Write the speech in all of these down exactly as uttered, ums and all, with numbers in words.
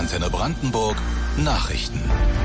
Antenne Brandenburg Nachrichten.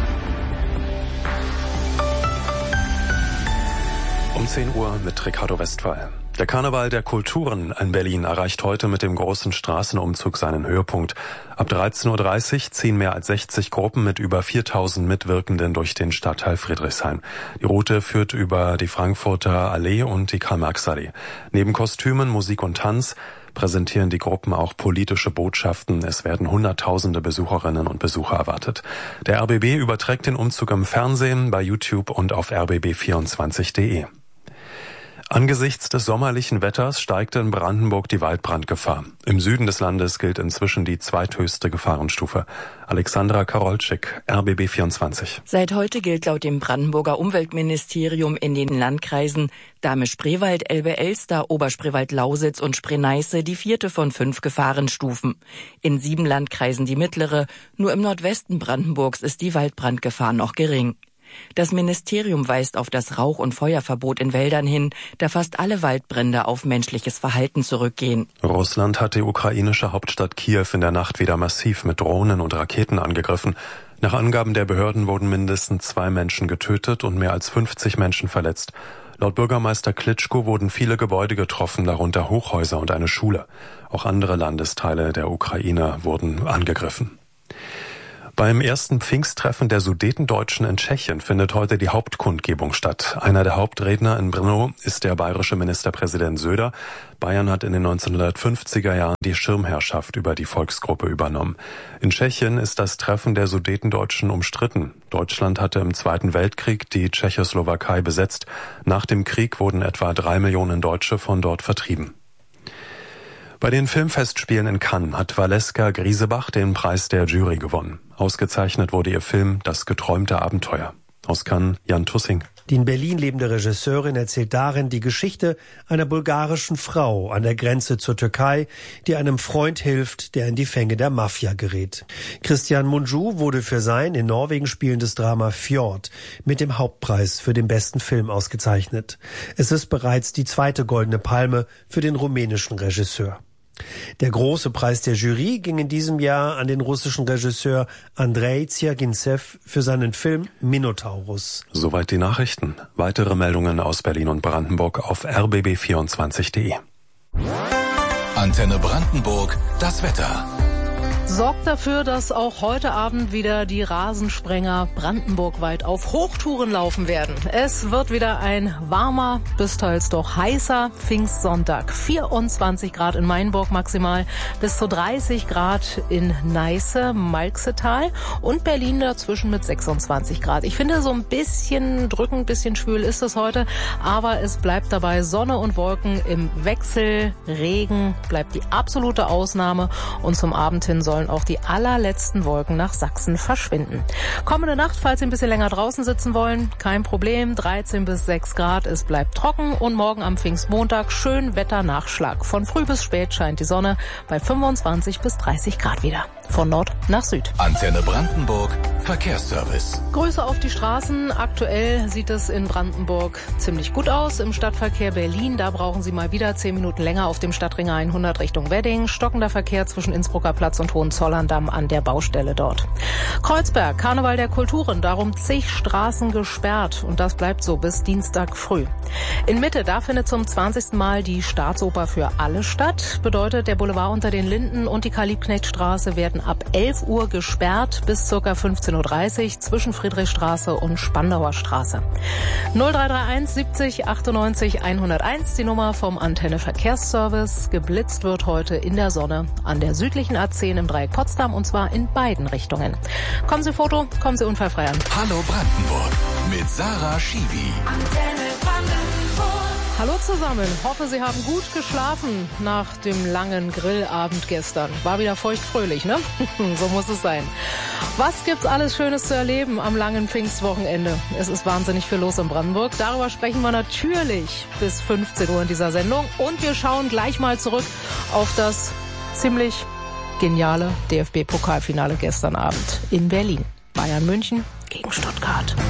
Um zehn Uhr mit Ricardo Westphal. Der Karneval der Kulturen in Berlin erreicht heute mit dem großen Straßenumzug seinen Höhepunkt. Ab dreizehn Uhr dreißig ziehen mehr als sechzig Gruppen mit über viertausend Mitwirkenden durch den Stadtteil Friedrichshain. Die Route führt über die Frankfurter Allee und die Karl-Marx-Allee. Neben Kostümen, Musik und Tanz präsentieren die Gruppen auch politische Botschaften. Es werden Hunderttausende Besucherinnen und Besucher erwartet. Der R B B überträgt den Umzug im Fernsehen, bei YouTube und auf r b b vierundzwanzig punkt de. Angesichts des sommerlichen Wetters steigt in Brandenburg die Waldbrandgefahr. Im Süden des Landes gilt inzwischen die zweithöchste Gefahrenstufe. Alexandra Karolczyk, R B B vierundzwanzig. Seit heute gilt laut dem Brandenburger Umweltministerium in den Landkreisen Dahme-Spreewald, Elbe-Elster, Oberspreewald-Lausitz und Spree-Neiße die vierte von fünf Gefahrenstufen. In sieben Landkreisen die mittlere. Nur im Nordwesten Brandenburgs ist die Waldbrandgefahr noch gering. Das Ministerium weist auf das Rauch- und Feuerverbot in Wäldern hin, da fast alle Waldbrände auf menschliches Verhalten zurückgehen. Russland hat die ukrainische Hauptstadt Kiew in der Nacht wieder massiv mit Drohnen und Raketen angegriffen. Nach Angaben der Behörden wurden mindestens zwei Menschen getötet und mehr als fünfzig Menschen verletzt. Laut Bürgermeister Klitschko wurden viele Gebäude getroffen, darunter Hochhäuser und eine Schule. Auch andere Landesteile der Ukraine wurden angegriffen. Beim ersten Pfingsttreffen der Sudetendeutschen in Tschechien findet heute die Hauptkundgebung statt. Einer der Hauptredner in Brno ist der bayerische Ministerpräsident Söder. Bayern hat in den neunzehnhundertfünfziger Jahren die Schirmherrschaft über die Volksgruppe übernommen. In Tschechien ist das Treffen der Sudetendeutschen umstritten. Deutschland hatte im Zweiten Weltkrieg die Tschechoslowakei besetzt. Nach dem Krieg wurden etwa drei Millionen Deutsche von dort vertrieben. Bei den Filmfestspielen in Cannes hat Valeska Griesebach den Preis der Jury gewonnen. Ausgezeichnet wurde ihr Film Das geträumte Abenteuer. Aus Cannes, Jan Tussing. Die in Berlin lebende Regisseurin erzählt darin die Geschichte einer bulgarischen Frau an der Grenze zur Türkei, die einem Freund hilft, der in die Fänge der Mafia gerät. Christian Mungiu wurde für sein in Norwegen spielendes Drama Fjord mit dem Hauptpreis für den besten Film ausgezeichnet. Es ist bereits die zweite Goldene Palme für den rumänischen Regisseur. Der große Preis der Jury ging in diesem Jahr an den russischen Regisseur Andrei Zjagintsev für seinen Film Minotaurus. Soweit die Nachrichten. Weitere Meldungen aus Berlin und Brandenburg auf r b b vierundzwanzig punkt de. Antenne Brandenburg, das Wetter. Sorgt dafür, dass auch heute Abend wieder die Rasensprenger brandenburgweit auf Hochtouren laufen werden. Es wird wieder ein warmer, bis teils doch heißer Pfingstsonntag. vierundzwanzig Grad in Mainburg maximal, bis zu dreißig Grad in Neiße, Malxetal und Berlin dazwischen mit sechsundzwanzig Grad. Ich finde, so ein bisschen drückend, ein bisschen schwül ist es heute, aber es bleibt dabei Sonne und Wolken im Wechsel. Regen bleibt die absolute Ausnahme und zum Abend hin sollen auch die allerletzten Wolken nach Sachsen verschwinden. Kommende Nacht, falls Sie ein bisschen länger draußen sitzen wollen, kein Problem, dreizehn bis sechs Grad, es bleibt trocken und morgen am Pfingstmontag schön Wetternachschlag. Von früh bis spät scheint die Sonne bei fünfundzwanzig bis dreißig Grad wieder. Von Nord nach Süd. Antenne Brandenburg, Verkehrsservice. Grüße auf die Straßen. Aktuell sieht es in Brandenburg ziemlich gut aus. Im Stadtverkehr Berlin, da brauchen Sie mal wieder zehn Minuten länger auf dem Stadtring hundert Richtung Wedding. Stockender Verkehr zwischen Innsbrucker Platz und Hohenzollern-Damm an der Baustelle dort. Kreuzberg, Karneval der Kulturen, darum zig Straßen gesperrt. Und das bleibt so bis Dienstag früh. In Mitte, da findet zum zwanzigsten Mal die Staatsoper für alle statt. Bedeutet, der Boulevard unter den Linden und die Karl-Liebknecht-Straße werden ab elf Uhr gesperrt bis ca. fünfzehn Uhr dreißig zwischen Friedrichstraße und Spandauer Straße. null drei drei eins siebzig achtundneunzig hunderteins, die Nummer vom Antenne Verkehrsservice. Geblitzt wird heute in der Sonne an der südlichen A zehn im Dreieck Potsdam und zwar in beiden Richtungen. Kommen Sie Foto, kommen Sie unfallfrei an. Hallo Brandenburg mit Sarah Schiwi. Antenne Brandenburg. Hallo zusammen, hoffe Sie haben gut geschlafen nach dem langen Grillabend gestern. War wieder feuchtfröhlich, ne? So muss es sein. Was gibt's alles Schönes zu erleben am langen Pfingstwochenende? Es ist wahnsinnig viel los in Brandenburg. Darüber sprechen wir natürlich bis fünfzehn Uhr in dieser Sendung. Und wir schauen gleich mal zurück auf das ziemlich geniale D F B-Pokalfinale gestern Abend in Berlin. Bayern München gegen Stuttgart.